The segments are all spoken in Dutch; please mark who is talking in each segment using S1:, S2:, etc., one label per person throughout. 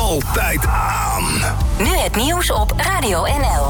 S1: altijd aan.
S2: Nu het nieuws op Radio NL.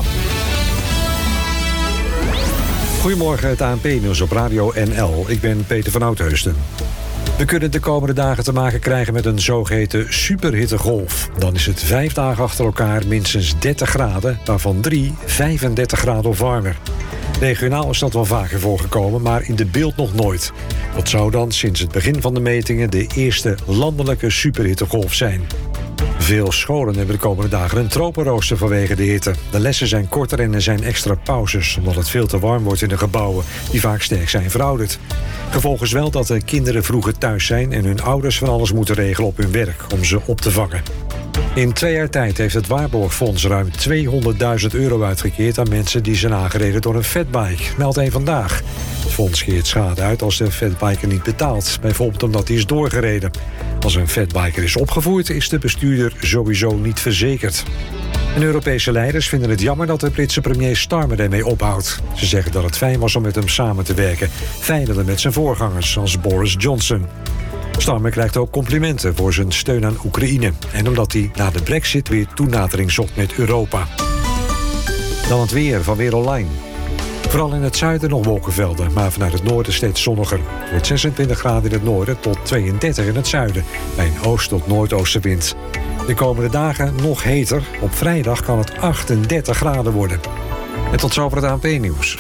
S3: Goedemorgen, het ANP-nieuws op Radio NL. Ik ben Peter van Oudheusden. We kunnen de komende dagen te maken krijgen met een zogeheten superhittegolf. Dan is het 5 dagen achter elkaar minstens 30 graden, waarvan 3 35 graden of warmer. Regionaal is dat wel vaker voorgekomen, maar in de beeld nog nooit. Dat zou dan sinds het begin van de metingen de eerste landelijke superhittegolf zijn. Veel scholen hebben de komende dagen een tropenrooster vanwege de hitte. De lessen zijn korter en er zijn extra pauzes, omdat het veel te warm wordt in de gebouwen, die vaak sterk zijn verouderd. Gevolg is wel dat de kinderen vroeger thuis zijn en hun ouders van alles moeten regelen op hun werk om ze op te vangen. In 2 jaar tijd heeft het Waarborgfonds ruim €200.000 uitgekeerd aan mensen die zijn aangereden door een fatbike, meldt Eén Vandaag. Het fonds keert schade uit als de fatbiker niet betaalt, bijvoorbeeld omdat hij is doorgereden. Als een fatbiker is opgevoerd, is de bestuurder sowieso niet verzekerd. En Europese leiders vinden het jammer dat de Britse premier Starmer ermee ophoudt. Ze zeggen dat het fijn was om met hem samen te werken, fijner dan met zijn voorgangers, zoals Boris Johnson. Starmer krijgt ook complimenten voor zijn steun aan Oekraïne en omdat hij na de Brexit weer toenadering zocht met Europa. Dan het weer van Weer Online. Vooral in het zuiden nog wolkenvelden, maar vanuit het noorden steeds zonniger. Het wordt 26 graden in het noorden tot 32 in het zuiden, bij een oost- tot noordoostenwind. De komende dagen nog heter. Op vrijdag kan het 38 graden worden. En tot zover het ANP-nieuws.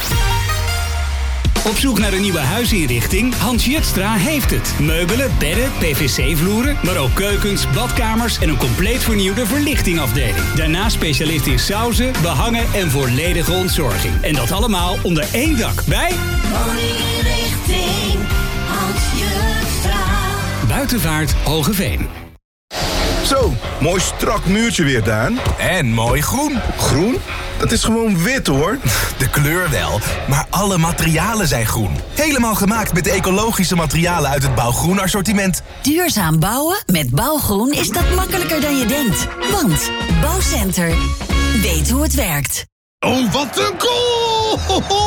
S4: Op zoek naar een nieuwe huisinrichting? Hans Jutstra heeft het. Meubelen, bedden, PVC-vloeren, maar ook keukens, badkamers en een compleet vernieuwde verlichtingafdeling. Daarnaast specialist in sauzen, behangen en volledige ontzorging. En dat allemaal onder één dak bij
S5: Woninginrichting Hans Jutstra.
S4: Buitenvaart Hogeveen.
S1: Zo, mooi strak muurtje weer, Daan.
S6: En mooi groen.
S1: Groen? Dat is gewoon wit, hoor.
S6: De kleur wel, maar alle materialen zijn groen. Helemaal gemaakt met de ecologische materialen uit het Bouwgroen assortiment.
S2: Duurzaam bouwen met Bouwgroen is dat makkelijker dan je denkt. Want Bouwcenter weet hoe het werkt.
S1: Oh, wat een goal!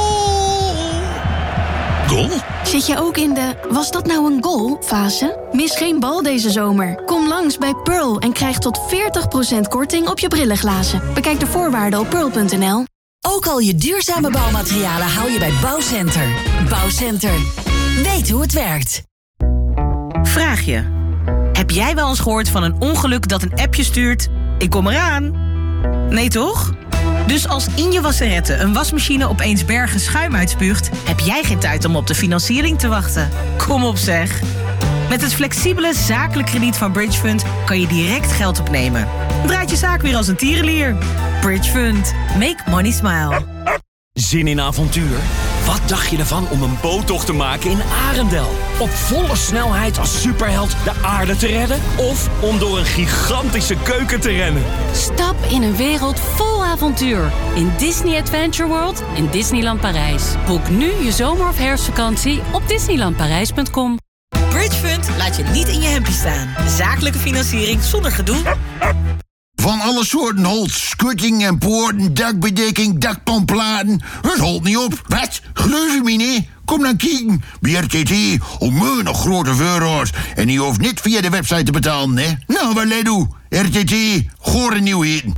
S1: Goal?
S7: Zit je ook in de "was dat nou een goal" fase? Mis geen bal deze zomer. Kom langs bij Pearl en krijg tot 40% korting op je brillenglazen. Bekijk de voorwaarden op pearl.nl.
S2: Ook al je duurzame bouwmaterialen haal je bij Bouwcenter. Bouwcenter weet hoe het werkt.
S8: Vraag je: heb jij wel eens gehoord van een ongeluk dat een appje stuurt? Ik kom eraan. Nee toch? Dus als in je wasserette een wasmachine opeens bergen schuim uitspuugt, heb jij geen tijd om op de financiering te wachten. Kom op zeg. Met het flexibele zakelijk krediet van Bridgefund kan je direct geld opnemen. Draait je zaak weer als een tierenlier. Bridgefund. Make money smile.
S9: Zin in avontuur? Wat dacht je ervan om een boottocht te maken in Arendel? Op volle snelheid als superheld de aarde te redden? Of om door een gigantische keuken te rennen?
S10: Stap in een wereld vol avontuur. In Disney Adventure World in Disneyland Parijs. Boek nu je zomer- of herfstvakantie op disneylandparijs.com.
S8: Bridgefund laat je niet in je hempje staan. Zakelijke financiering zonder gedoe.
S11: Van alle soorten holt, schutting en poorten, dakbedekking, dakpanplaten. Het holt niet op. Wat? Geloof je me niet? Kom dan kijken. Bij RTT, onmeunig grote voorraad. En je hoeft niet via de website te betalen, hè? Nou, wat let u? RTT, gore nieuwheden.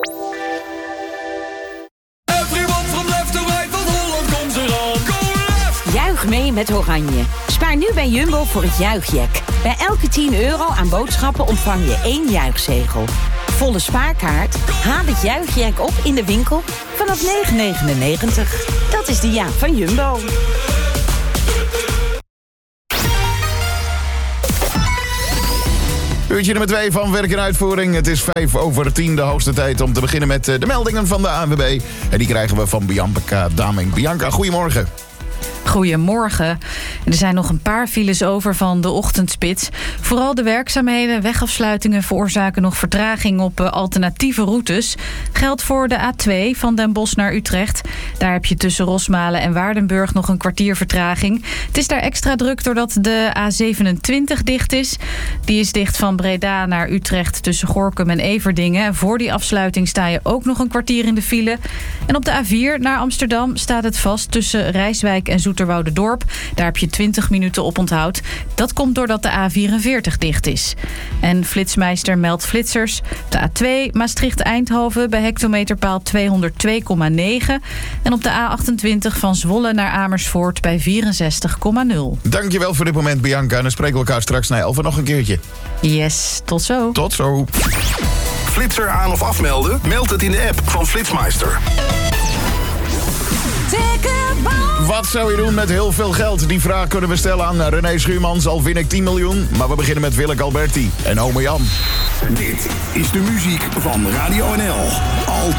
S12: Everyone from left to right, van Holland komt eraan. Go left!
S13: Juich mee met Oranje. Spaar nu bij Jumbo voor het juichjack. Bij elke €10 aan boodschappen ontvang je 1 juichzegel. Volle spaarkaart? Haal het juichjack op in de winkel vanaf €9,99. Dat is de jaak van Jumbo.
S14: Uurtje nummer 2 van Werk en Uitvoering. Het is 5:10, de hoogste tijd om te beginnen met de meldingen van de ANWB. En die krijgen we van Bianca Daming. Bianca, goedemorgen.
S15: Goedemorgen. Er zijn nog een paar files over van de ochtendspits. Vooral de werkzaamheden, wegafsluitingen veroorzaken nog vertraging op alternatieve routes. Geldt voor de A2 van Den Bosch naar Utrecht. Daar heb je tussen Rosmalen en Waardenburg nog een kwartier vertraging. Het is daar extra druk doordat de A27 dicht is. Die is dicht van Breda naar Utrecht tussen Gorinchem en Everdingen. Voor die afsluiting sta je ook nog een kwartier in de file. En op de A4 naar Amsterdam staat het vast tussen Rijswijk en Zoeterwoude Zoeterwoudendorp. Daar heb je 20 minuten op onthoud. Dat komt doordat de A44 dicht is. En Flitsmeister meldt flitsers. Op de A2 Maastricht-Eindhoven bij hectometerpaal 202,9. En op de A28 van Zwolle naar Amersfoort bij 64,0.
S14: Dankjewel voor dit moment, Bianca. En dan spreken we elkaar straks na 11 nog een keertje.
S15: Yes, tot zo.
S14: Tot zo.
S1: Flitser aan of afmelden? Meld het in de app van Flitsmeister.
S14: Wat zou je doen met heel veel geld? Die vraag kunnen we stellen aan René Schuurmans. Al win ik 10 miljoen. Maar we beginnen met Willeke Alberti en ome Jan.
S1: Dit is de muziek van Radio NL. Al